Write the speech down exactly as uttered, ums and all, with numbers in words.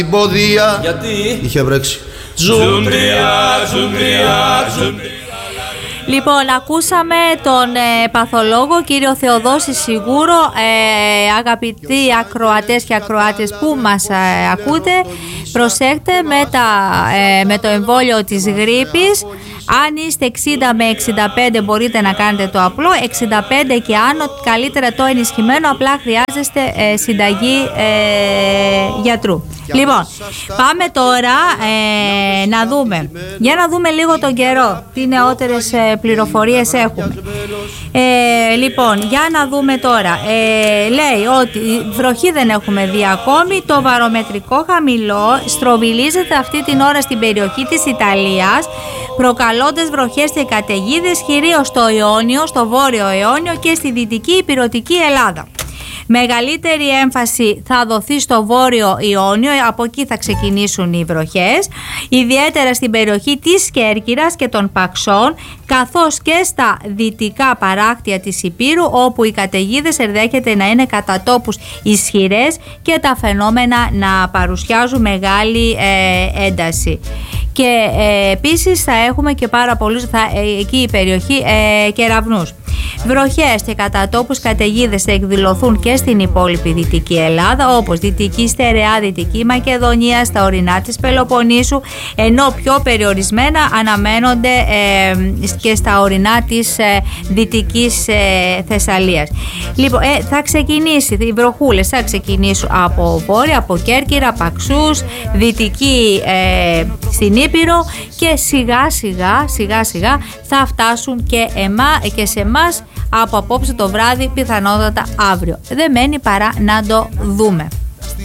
Πόδια. Γιατί είχε βρέξει. Ζούντρια, ζούντρια, ζούντρια. Λοιπόν, ακούσαμε τον ε, παθολόγο κύριο Θεοδόση Σιγούρο. ε, Αγαπητοί ακροατές και ακροάτες που μας ε, ακούτε, προσέχτε με, τα, ε, με το εμβόλιο της γρίπης. Αν είστε εξήντα με εξήντα πέντε μπορείτε να κάνετε το απλό, εξήντα πέντε και άνω καλύτερα το ενισχυμένο, απλά χρειάζεστε ε, συνταγή ε, γιατρού. Λοιπόν, πάμε τώρα ε, να δούμε, για να δούμε λίγο τον καιρό, τι νεότερες ε, πληροφορίες έχουμε. Ε, λοιπόν, για να δούμε τώρα, ε, λέει ότι βροχή δεν έχουμε δει ακόμη, το βαρομετρικό χαμηλό στροβιλίζεται αυτή την ώρα στην περιοχή της Ιταλίας, προκαλώντας βροχές και καταιγίδες κυρίως στο Ιόνιο, στο Βόρειο Ιόνιο και στη Δυτική Ηπειρωτική Ελλάδα. Μεγαλύτερη έμφαση θα δοθεί στο Βόρειο Ιόνιο, από εκεί θα ξεκινήσουν οι βροχές, ιδιαίτερα στην περιοχή της Κέρκυρας και των Παξών, καθώς και στα δυτικά παράκτια της Ηπείρου, όπου οι καταιγίδες ενδέχεται να είναι κατά τόπους ισχυρές και τα φαινόμενα να παρουσιάζουν μεγάλη ε, ένταση. Και ε, επίσης θα έχουμε και πάρα πολλούς, θα, ε, εκεί η περιοχή ε, κεραυνούς. Βροχές και κατά τόπους καταιγίδες θα εκδηλωθούν και στην υπόλοιπη Δυτική Ελλάδα, όπως Δυτική Στερεά, Δυτική Μακεδονία, στα ορεινά της Πελοποννήσου, ενώ πιο περιορισμένα αναμένονται ε, και στα ορεινά της ε, Δυτικής ε, Θεσσαλίας. Λοιπόν, ε, θα ξεκινήσει, οι βροχούλες θα ξεκινήσουν από Βόρεια, από Κέρκυρα, Παξούς, Δυτική ε, στην Ήπειρο, και σιγά σιγά, σιγά σιγά θα φτάσουν και, εμά, και σε εμάς από απόψε το βράδυ, πιθανότατα αύριο. Δεν μένει παρά να το δούμε.